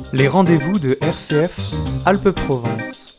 Les rendez-vous de RCF Alpes-Provence.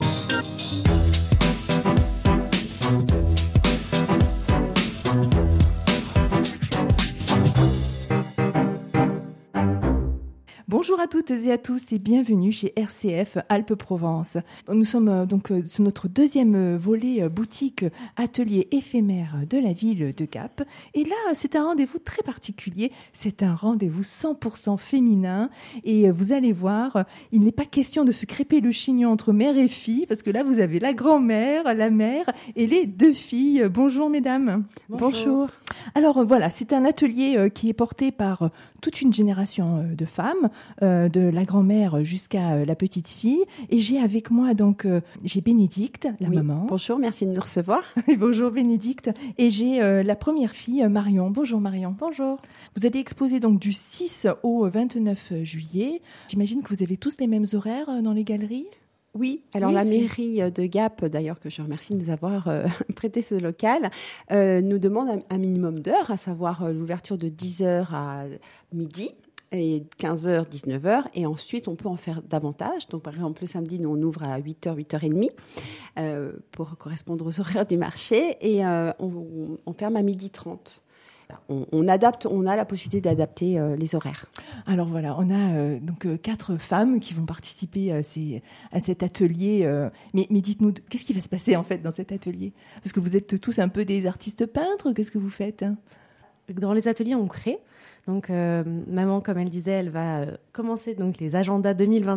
Bonjour à toutes et à tous et bienvenue chez RCF Alpes-Provence. Nous sommes donc sur notre deuxième volet boutique atelier éphémère de la ville de Gap. Et là, c'est un rendez-vous très particulier. C'est un rendez-vous 100% féminin. Et vous allez voir, il n'est pas question de se crêper le chignon entre mère et fille, parce que là, vous avez la grand-mère, la mère et les deux filles. Bonjour mesdames. Bonjour. Alors voilà, c'est un atelier qui est porté par toute une génération de femmes, de la grand-mère jusqu'à la petite fille. Et j'ai avec moi donc j'ai Bénédicte, la maman. Bonjour, merci de nous recevoir. Bonjour Bénédicte. Et j'ai la première fille, Marion. Bonjour Marion. Bonjour. Vous allez exposer donc du 6 au 29 juillet. J'imagine que vous avez tous les mêmes horaires dans les galeries ? Oui, alors la mairie de Gap, d'ailleurs que je remercie de nous avoir prêté ce local, nous demande un minimum d'heures, à savoir l'ouverture de 10h à midi et 15h, 19h, et ensuite on peut en faire davantage. Donc par exemple le samedi, nous on ouvre à 8h, 8h30 pour correspondre aux horaires du marché, et on ferme à 12h30. On adapte, on a la possibilité d'adapter les horaires. Alors voilà, on a donc 4 femmes qui vont participer à cet atelier. Mais dites-nous, qu'est-ce qui va se passer en fait dans cet atelier ? Parce que vous êtes tous un peu des artistes peintres, qu'est-ce que vous faites ? Dans les ateliers, on crée. Donc, maman, comme elle disait, elle va commencer donc les agendas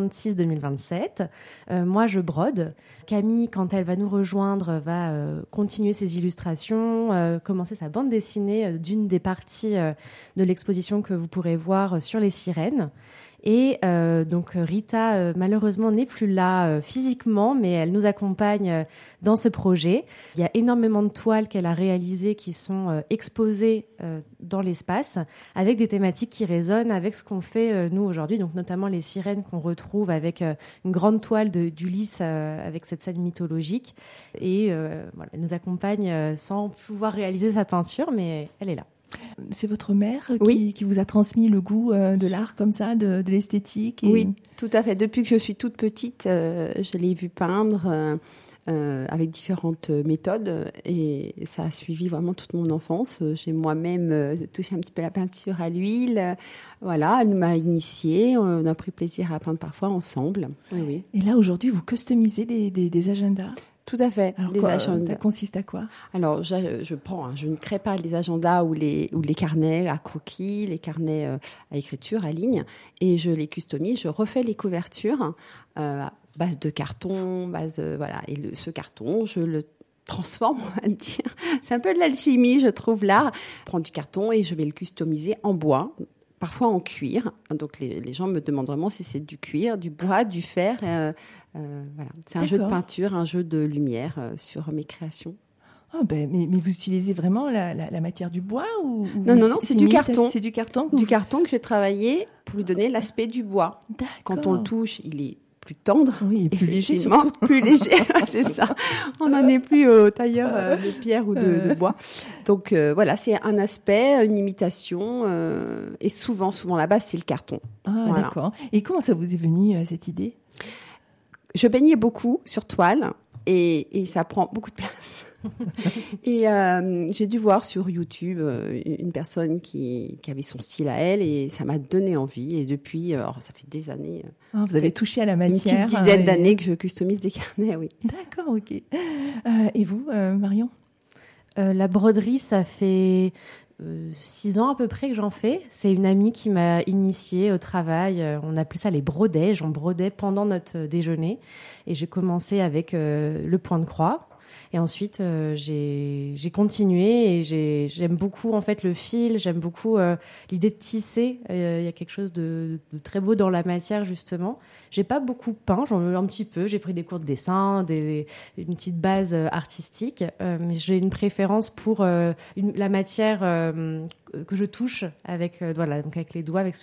2026-2027. Moi, je brode. Camille, quand elle va nous rejoindre, va continuer ses illustrations, commencer sa bande dessinée d'une des parties de l'exposition que vous pourrez voir sur les sirènes. Et donc Rita, malheureusement, n'est plus là physiquement, mais elle nous accompagne dans ce projet. Il y a énormément de toiles qu'elle a réalisées qui sont exposées dans l'espace, avec des thématiques qui résonnent avec ce qu'on fait nous aujourd'hui, donc notamment les sirènes qu'on retrouve avec une grande toile d'Ulysse avec cette scène mythologique. Et voilà, elle nous accompagne sans pouvoir réaliser sa peinture, mais elle est là. C'est votre mère Oui. qui vous a transmis le goût de l'art comme ça, de l'esthétique et... Oui, tout à fait. Depuis que je suis toute petite, je l'ai vue peindre avec différentes méthodes, et ça a suivi vraiment toute mon enfance. J'ai moi-même touché un petit peu la peinture à l'huile. Voilà, elle m'a initiée. On a pris plaisir à peindre parfois ensemble. Oui. Et là, aujourd'hui, vous customisez des agendas ? Tout à fait. Alors agendas. Ça consiste à quoi ? Alors, je ne crée pas les agendas ou les carnets à croquis, les carnets à écriture, à ligne, et je les customise. Je refais les couvertures à base de carton, voilà. Et ce carton, je le transforme, on va dire. C'est un peu de l'alchimie, je trouve, l'art. Je prends du carton et je vais le customiser en bois, parfois en cuir. Donc, les gens me demandent vraiment si c'est du cuir, du bois, du fer. Voilà. C'est un jeu de peinture, un jeu de lumière sur mes créations. Oh mais vous utilisez vraiment la matière du bois ou Non, c'est du carton. C'est du carton Du carton que j'ai travaillé pour lui donner l'aspect du bois. D'accord. Quand on le touche, il est plus tendre. Oui, et plus léger surtout. Plus léger, c'est ça. On n'en est plus au tailleur de pierre ou de bois. Donc voilà, c'est un aspect, une imitation, et souvent la base, c'est le carton. Ah, voilà. D'accord. Et comment ça vous est venu, cette idée ? Je baignais beaucoup sur toile et ça prend beaucoup de place. Et j'ai dû voir sur YouTube une personne qui avait son style à elle, et ça m'a donné envie. Et depuis, alors, ça fait des années. Vous avez touché à la matière. Une petite dizaine d'années que je customise des carnets, oui. D'accord, ok. Et vous, Marion ? La broderie, ça fait 6 ans à peu près que j'en fais. C'est une amie qui m'a initiée au travail. On appelait ça les brodèges. On brodait pendant notre déjeuner. Et j'ai commencé avec le point de croix. Et ensuite, j'ai continué, et j'aime beaucoup en fait le fil, j'aime beaucoup l'idée de tisser. Il y a quelque chose de très beau dans la matière, justement. J'ai pas beaucoup peint, j'en ai un petit peu. J'ai pris des cours de dessin, une petite base artistique, mais j'ai une préférence pour la matière que je touche avec donc avec les doigts, avec